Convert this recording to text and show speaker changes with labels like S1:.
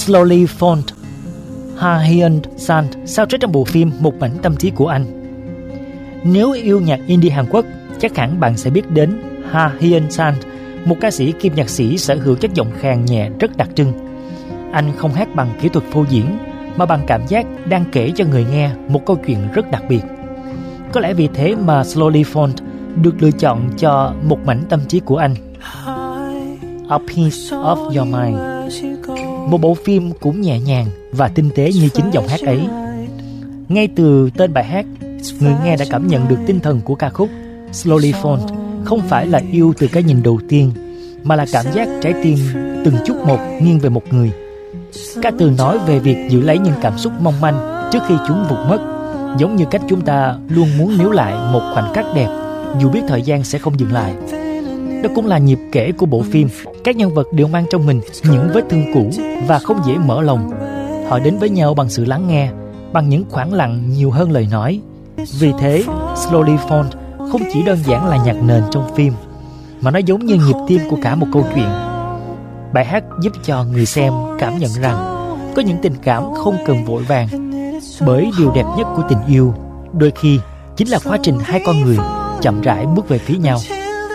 S1: Slowly Font, Ha Hyun San, soundtrack trong bộ phim Một mảnh tâm trí của anh. Nếu yêu nhạc indie Hàn Quốc, chắc hẳn bạn sẽ biết đến Ha Hyun San, một ca sĩ kiêm nhạc sĩ sở hữu chất giọng khàn nhẹ rất đặc trưng. Anh không hát bằng kỹ thuật phô diễn, mà bằng cảm giác đang kể cho người nghe một câu chuyện rất đặc biệt. Có lẽ vì thế mà Slowly Font được lựa chọn cho Một mảnh tâm trí của anh, A Piece of Your Mind. Một bộ phim cũng nhẹ nhàng và tinh tế như chính giọng hát ấy. Ngay từ tên bài hát, người nghe đã cảm nhận được tinh thần của ca khúc. Slowly Font không phải là yêu từ cái nhìn đầu tiên, mà là cảm giác trái tim từng chút một nghiêng về một người. Ca từ nói về việc giữ lấy những cảm xúc mong manh trước khi chúng vụt mất, giống như cách chúng ta luôn muốn níu lại một khoảnh khắc đẹp, dù biết thời gian sẽ không dừng lại. Đó cũng là nhịp kể của bộ phim. Các nhân vật đều mang trong mình những vết thương cũ và không dễ mở lòng. Họ đến với nhau bằng sự lắng nghe, bằng những khoảng lặng nhiều hơn lời nói. Vì thế, Slowly Font không chỉ đơn giản là nhạc nền trong phim, mà nó giống như nhịp tim của cả một câu chuyện. Bài hát giúp cho người xem cảm nhận rằng có những tình cảm không cần vội vàng, bởi điều đẹp nhất của tình yêu đôi khi chính là quá trình hai con người chậm rãi bước về phía nhau.